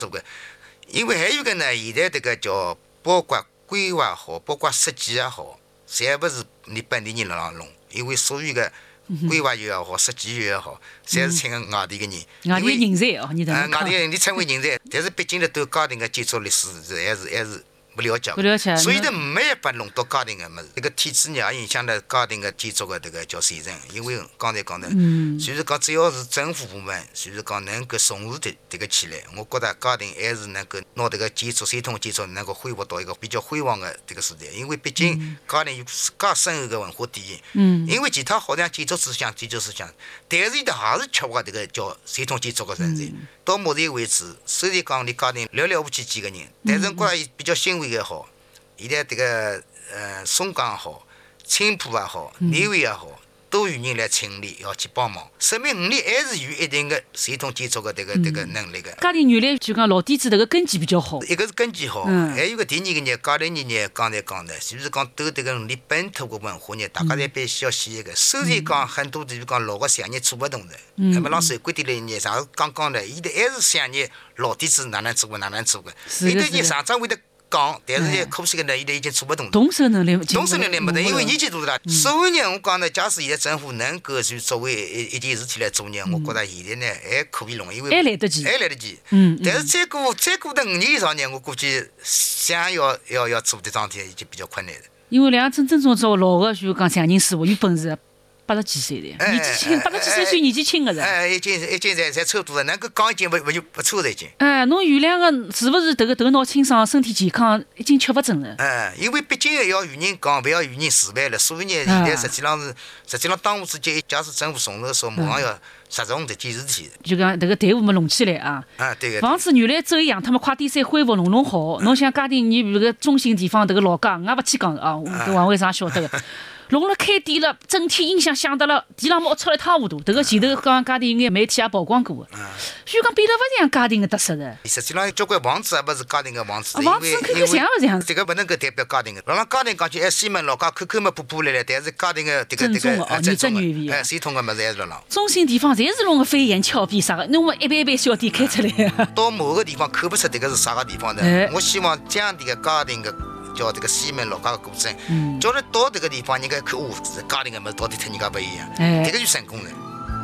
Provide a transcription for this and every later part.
做个。因为还有个呢，现在这个叫包括规划好，包括设计也好，侪不是你本地人来弄，因为所有的规划员也好，设计员也好，侪是请外地个人。 外地人才哦，你等外地人你称为人才，但是毕竟呢，对家庭个建筑历史还是不了解，所以呢没办法弄到家庭个么子。这个体制呢也影响了家庭个建筑个这个叫水准。因为刚才讲的，就是讲只要是政府部门，就是讲能够重视这个起来，我觉得家庭还是能够拿这个建筑传统建筑能够恢复到一个比较辉煌的这个时代。因为毕竟家庭有自家深厚的文化底蕴。因为其他好像建筑思想，但是现在还是缺乏这个叫传统建筑的人才。到目前为止，虽然讲你家庭了不起几个人，但是我觉得比较欣慰也好，现在这个松江也好，青浦也好，南汇也好，都有人来成立要去帮忙，说明你还是有一定的传统建筑的这个能力的。 家庭原来就讲老底子这个根基比较好， 一个是根基好，还有个第二个呢，家庭呢，刚才讲的，就是讲对这个你本土的文化呢，大家侪必须要学一个。虽然讲很多就是讲老个商业做不动的，那么让社会的人呢，上刚刚的，现在还是想你老底子哪能做的。现在你上涨会得讲，但是呢，可惜个呢，现在已经做不动了。 动手能力没得，因为年纪大了。所以呢，我讲呢，假使现在政府能够去作为一件事体来做呢，我觉得现在呢还可以弄，因为还来得及。 但是再过的5年以上呢，我估计想要做这桩事体已经比较困难了。 因为真正做老个就讲匠人师傅有本事。80几岁的，年纪轻，80几岁年纪轻个人， 已经才差不多了，能够讲已经不错了已经。 侬原谅个是不是这个头脑清爽、身体健康，已经吃不准了。 因为毕竟要有人讲，不要有人示范了，所以呢，现在实际上当务之急，假使政府重视的时候，马上要实重这件事体。 就讲这个队伍么弄起来啊！ 对个。 房子原来走一样，他们快点再恢复弄好。侬像家庭，你比如个中心地方，这个老家，我也不去讲啊，王会长晓得个。弄了开店了，整体音响响得了，地浪冒出来一塌糊涂。这个前头刚家庭应该媒体也曝光过的，所以讲变得不像家庭的特色的。 实际上，交关房子也不是家庭的房子， 房子看像不像？ 这个不能够代表家庭的。让家庭讲起，西门老家口嘛破来了，但是家庭的这个正宗的传统的么子还是了。 中心地方侪是弄个飞檐峭壁啥个，侬么一般小店开出来。 到某个地方看不出这个是啥个地方的。我希望这样的个家庭的。叫这个西门老家的古镇，叫你到这个地方，人家看家庭的么到底和人家不一样，这个就成功了。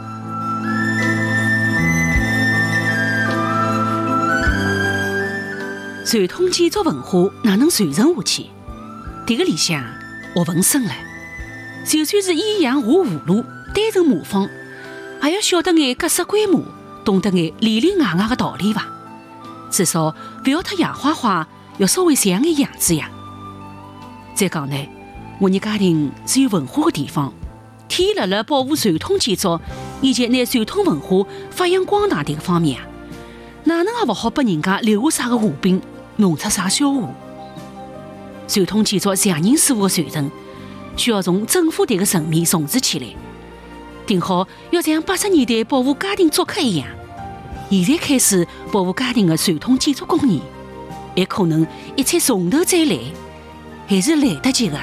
传统建筑文化哪能传承下去？这个里向学问深了。就算是依样画葫芦，单纯模仿，也要晓得眼格式规模，懂得眼里里外外的道理伐？至少不要太洋花花，要稍微像眼样子呀。再讲呢，我们家庭是有文化的地方，体现了保护传统建筑以及拿传统文化发扬光大这个方面啊，哪能也不好拨人家留下啥个画饼，弄出啥笑话。传统建筑匠人师傅的传承，需要从政府这个层面重视起来，定好要像80年代保护家庭租客一样，现在开始保护家庭的传统建筑工艺，还可能一切从头再来。还是来得及的。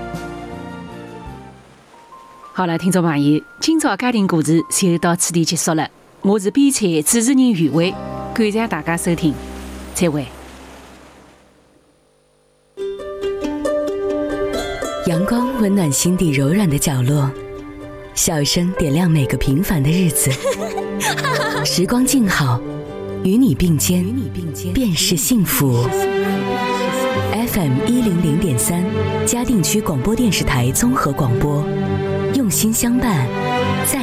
好了，听众朋友，今朝家庭故事就到此地结束了。我是编采主持人于慧，感谢大家收听，再会。 阳光温暖心底柔软的角落，笑声点亮每个平凡的日子。时光静好，与你并肩，便是幸福。FM 100.3，嘉定区广播电视台综合广播，用心相伴，在